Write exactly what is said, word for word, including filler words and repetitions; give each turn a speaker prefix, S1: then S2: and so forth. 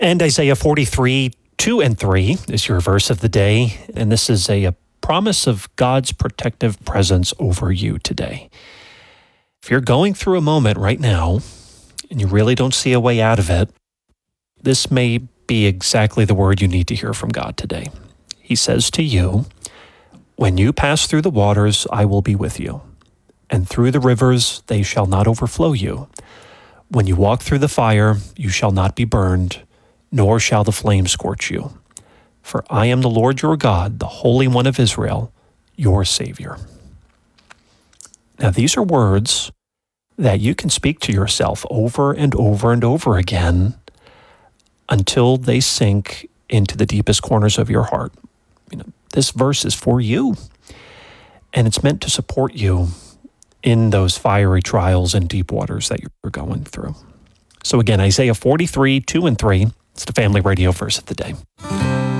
S1: And Isaiah forty-three, two and three is your verse of the day. And this is a, a promise of God's protective presence over you today. If you're going through a moment right now and you really don't see a way out of it, this may be exactly the word you need to hear from God today. He says to you, "When you pass through the waters, I will be with you, and through the rivers, they shall not overflow you. When you walk through the fire, you shall not be burned, nor shall the flame scorch you. For I am the Lord your God, the Holy One of Israel, your Savior." Now, these are words that you can speak to yourself over and over and over again until they sink into the deepest corners of your heart. You know, this verse is for you, and it's meant to support you in those fiery trials and deep waters that you're going through. So again, Isaiah forty-three, two and three, it's the Family Radio verse of the day.